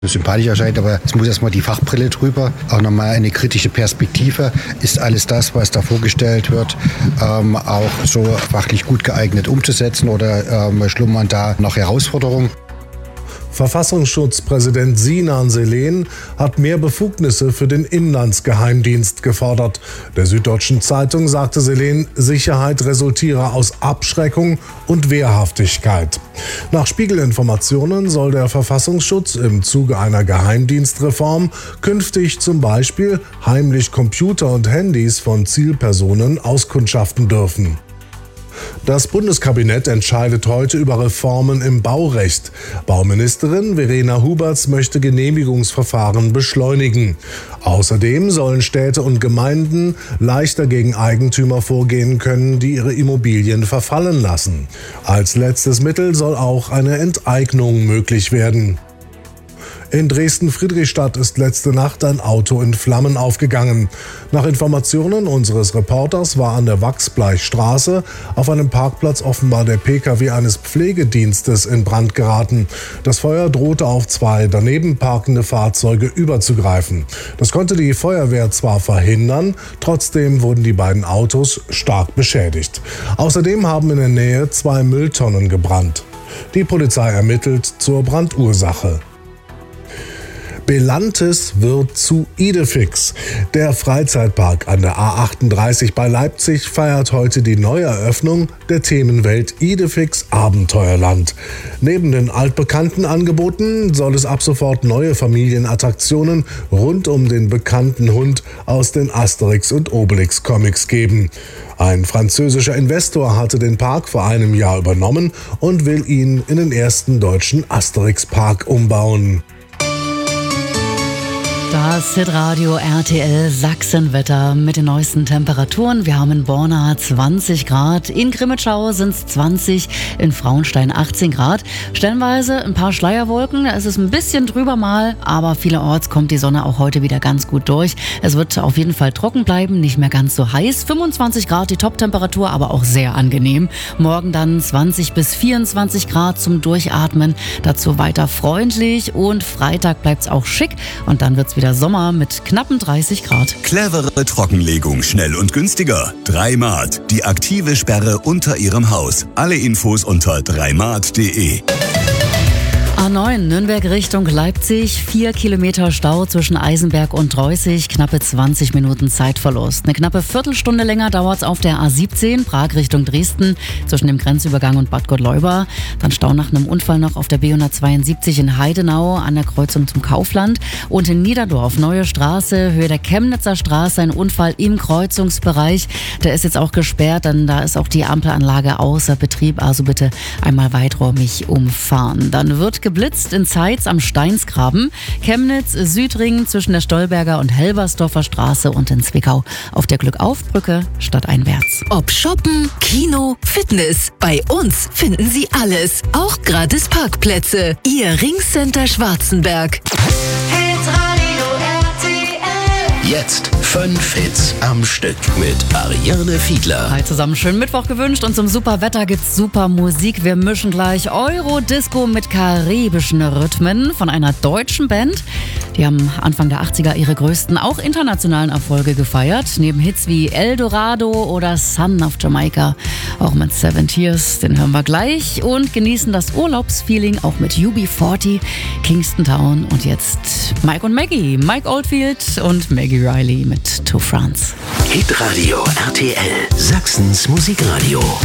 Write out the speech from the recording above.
sympathisch erscheint, aber es muss erstmal die Fachbrille drüber, auch nochmal eine kritische Perspektive. Ist alles das, was da vorgestellt wird, auch so fachlich gut geeignet umzusetzen oder schlummern da noch Herausforderungen? Verfassungsschutzpräsident Sinan Selen hat mehr Befugnisse für den Inlandsgeheimdienst gefordert. Der Süddeutschen Zeitung sagte Selen, Sicherheit resultiere aus Abschreckung und Wehrhaftigkeit. Nach Spiegelinformationen soll der Verfassungsschutz im Zuge einer Geheimdienstreform künftig zum Beispiel heimlich Computer und Handys von Zielpersonen auskundschaften dürfen. Das Bundeskabinett entscheidet heute über Reformen im Baurecht. Bauministerin Verena Huberts möchte Genehmigungsverfahren beschleunigen. Außerdem sollen Städte und Gemeinden leichter gegen Eigentümer vorgehen können, die ihre Immobilien verfallen lassen. Als letztes Mittel soll auch eine Enteignung möglich werden. In Dresden-Friedrichstadt ist letzte Nacht ein Auto in Flammen aufgegangen. Nach Informationen unseres Reporters war an der Wachsbleichstraße auf einem Parkplatz offenbar der Pkw eines Pflegedienstes in Brand geraten. Das Feuer drohte auf 2 daneben parkende Fahrzeuge überzugreifen. Das konnte die Feuerwehr zwar verhindern, trotzdem wurden die beiden Autos stark beschädigt. Außerdem haben in der Nähe 2 Mülltonnen gebrannt. Die Polizei ermittelt zur Brandursache. Belantes wird zu Idefix. Der Freizeitpark an der A38 bei Leipzig feiert heute die Neueröffnung der Themenwelt Idefix Abenteuerland. Neben den altbekannten Angeboten soll es ab sofort neue Familienattraktionen rund um den bekannten Hund aus den Asterix und Obelix Comics geben. Ein französischer Investor hatte den Park vor einem Jahr übernommen und will ihn in den ersten deutschen Asterix-Park umbauen. Das Hitradio RTL Sachsenwetter mit den neuesten Temperaturen. Wir haben in Borna 20 Grad, in Grimmitschau sind es 20, in Frauenstein 18 Grad. Stellenweise ein paar Schleierwolken, es ist ein bisschen drüber mal, aber vielerorts kommt die Sonne auch heute wieder ganz gut durch. Es wird auf jeden Fall trocken bleiben, nicht mehr ganz so heiß. 25 Grad die Toptemperatur, aber auch sehr angenehm. Morgen dann 20 bis 24 Grad zum Durchatmen, dazu weiter freundlich und Freitag bleibt es auch schick und dann wird es wieder Sommer mit knappen 30 Grad. Clevere Trockenlegung, schnell und günstiger. 3Mart, die aktive Sperre unter Ihrem Haus. Alle Infos unter 3mart.de. A9 Nürnberg Richtung Leipzig, 4 Kilometer Stau zwischen Eisenberg und Dreußig, knappe 20 Minuten Zeitverlust. Eine knappe Viertelstunde länger dauert es auf der A17 Prag Richtung Dresden zwischen dem Grenzübergang und Bad Gottleuba. Dann Stau nach einem Unfall noch auf der B172 in Heidenau an der Kreuzung zum Kaufland. Und in Niederdorf, Neue Straße, Höhe der Chemnitzer Straße, ein Unfall im Kreuzungsbereich. Der ist jetzt auch gesperrt, denn da ist auch die Ampelanlage außer Betrieb. Also bitte einmal weiträumig umfahren. Dann wird geblitzt in Zeitz am Steinsgraben, Chemnitz, Südring zwischen der Stolberger und Helbersdorfer Straße und in Zwickau auf der Glückaufbrücke stadteinwärts. Ob Shoppen, Kino, Fitness, bei uns finden Sie alles. Auch gratis Parkplätze. Ihr Ringcenter Schwarzenberg. Jetzt 5 Hits am Stück mit Ariane Fiedler. Hi zusammen, schönen Mittwoch gewünscht und zum super Wetter gibt's super Musik. Wir mischen gleich Euro-Disco mit karibischen Rhythmen von einer deutschen Band. Die haben Anfang der 80er ihre größten, auch internationalen Erfolge gefeiert. Neben Hits wie El Dorado oder Sun auf Jamaika. Auch mit 7 Tears, den hören wir gleich. Und genießen das Urlaubsfeeling auch mit UB40, Kingston Town und jetzt Mike und Maggie. Mike Oldfield und Maggie Riley mit To France. Hitradio RTL, Sachsens Musikradio.